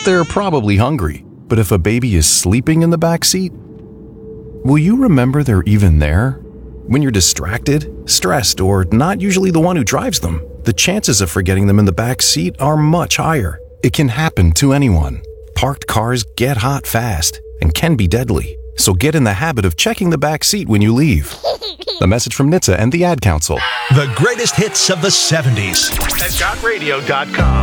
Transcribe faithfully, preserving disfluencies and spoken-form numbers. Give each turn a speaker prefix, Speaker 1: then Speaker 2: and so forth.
Speaker 1: They're probably hungry, but if a baby is sleeping in the back seat, will you remember they're even there? When you're distracted, stressed, or not usually the one who drives them, the chances of forgetting them in the back seat are much higher. It can happen to anyone. Parked cars get hot fast and can be deadly, so get in the habit of checking the back seat when you leave. A message from N H T S A and the Ad Council.
Speaker 2: The greatest hits of the seventies.
Speaker 3: At got radio dot com.